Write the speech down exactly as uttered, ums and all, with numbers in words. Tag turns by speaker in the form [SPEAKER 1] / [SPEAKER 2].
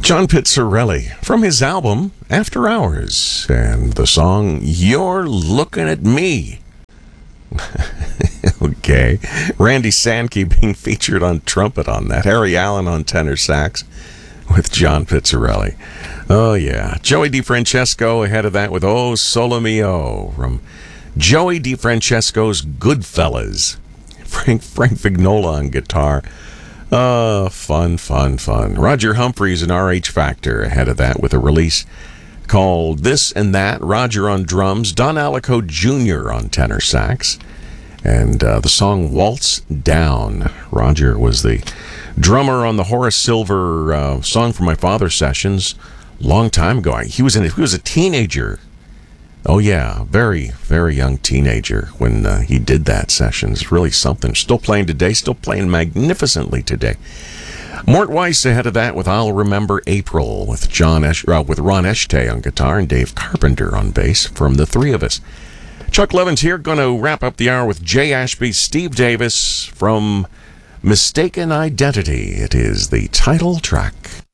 [SPEAKER 1] John Pizzarelli from his album After Hours, and the song You're Looking at Me. Okay. Randy Sankey being featured on trumpet on that. Harry Allen on tenor sax with John Pizzarelli. Oh, yeah. Joey DeFrancesco ahead of that with Oh Solo Mio from Joey DeFrancesco's Goodfellas. Frank, Frank Vignola on guitar. Oh, fun, fun, fun. Roger Humphreys and R H Factor ahead of that with a release called This and That. Roger on drums. Don Alico Junior on tenor sax. And uh, the song Waltz Down. Roger was the drummer on the Horace Silver uh, Song for My Father sessions long time ago. He was, in, he was a teenager. Oh, yeah, very, very young teenager when uh, he did that session. It's really something. Still playing today, still playing magnificently today. Mort Weiss ahead of that with I'll Remember April with John Esh- uh, with Ron Eshtay on guitar and Dave Carpenter on bass from the three of us. Chuck Levins here, going to wrap up the hour with Jay Ashby, Steve Davis from Mistaken Identity. It is the title track.